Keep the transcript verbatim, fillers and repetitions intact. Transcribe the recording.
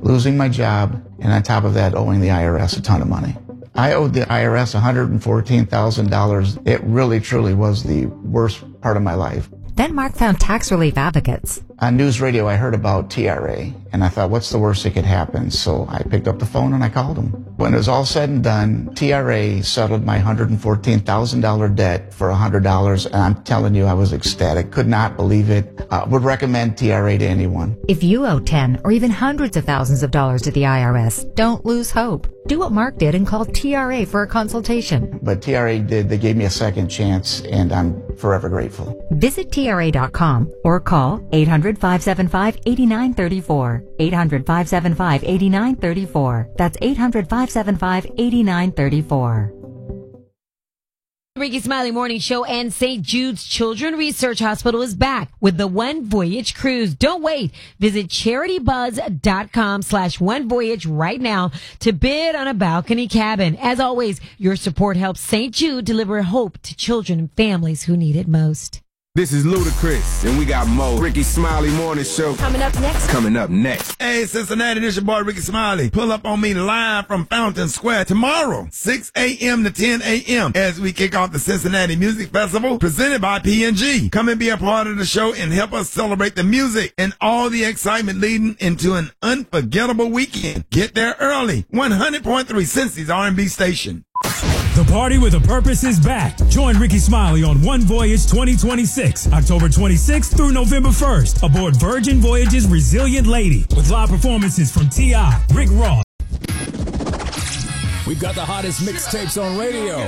losing my job, and on top of that, owing the I R S a ton of money. I owed the I R S one hundred fourteen thousand dollars. It really, truly was the worst part of my life. Then Mark found tax relief advocates. On news radio, I heard about T R A, and I thought, what's the worst that could happen? So I picked up the phone and I called them. When it was all said and done, T R A settled my one hundred fourteen thousand dollars debt for one hundred dollars, and I'm telling you, I was ecstatic. Could not believe it. Uh, would recommend T R A to anyone. If you owe ten or even hundreds of thousands of dollars to the I R S, don't lose hope. Do what Mark did and call T R A for a consultation. But T R A did. They gave me a second chance, and I'm forever grateful. Visit T R A dot com or call eight hundred, five seven five, eight nine three four. eight hundred, five seven five, eight nine three four. That's eight hundred, five seven five, eight nine three four. Ricky Smiley Morning Show and Saint Jude's Children's Research Hospital is back with the One Voyage Cruise. Don't wait. Visit CharityBuzz.com slash One Voyage right now to bid on a balcony cabin. As always, your support helps Saint Jude deliver hope to children and families who need it most. This is Ludacris, and we got Mo. Ricky Smiley Morning Show. Coming up next. Coming up next. Hey, Cincinnati, this your boy Ricky Smiley. Pull up on me live from Fountain Square tomorrow, six a.m. to ten a.m. as we kick off the Cincinnati Music Festival presented by P and G. Come and be a part of the show and help us celebrate the music and all the excitement leading into an unforgettable weekend. Get there early. one hundred point three Cincy's R and B station. The Party with a Purpose is back. Join Ricky Smiley on One Voyage twenty twenty-six, October twenty-sixth through November first, aboard Virgin Voyage's Resilient Lady, with live performances from T I, Rick Ross. We've got the hottest mixtapes on radio.